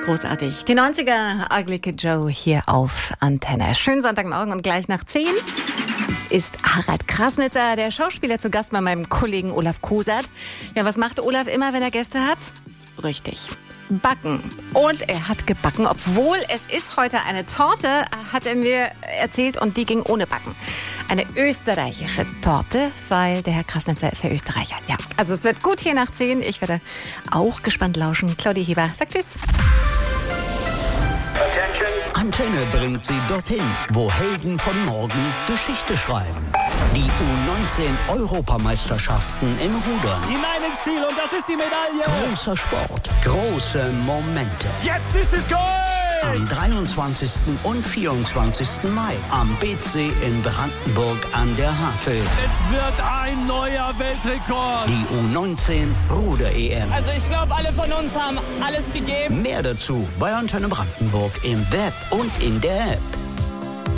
Großartig. Die 90er, Ugly Kid Joe hier auf Antenne. Schönen Sonntagmorgen und gleich nach 10 ist Harald Krasnitzer, der Schauspieler, zu Gast bei meinem Kollegen Olaf Kosert. Ja, was macht Olaf immer, wenn er Gäste hat? Richtig. Backen. Und er hat gebacken, obwohl es ist heute eine Torte, hat er mir erzählt, und die ging ohne Backen. Eine österreichische Torte, weil der Herr Krasnitzer ist ja Österreicher. Ja, also es wird gut hier nach 10. Ich werde auch gespannt lauschen. Claudia Heber sagt Tschüss. Antenne bringt Sie dorthin, wo Helden von morgen Geschichte schreiben. Die U19-Europameisterschaften im Rudern. Hinein ins Ziel, und das ist die Medaille. Großer Sport, große Momente. Jetzt ist es Gold! Am 23. und 24. Mai am BC in Brandenburg an der Havel. Es wird ein neuer Weltrekord. Die U19 Ruder-EM. Also ich glaube, alle von uns haben alles gegeben. Mehr dazu bei Antenne Brandenburg im Web und in der App.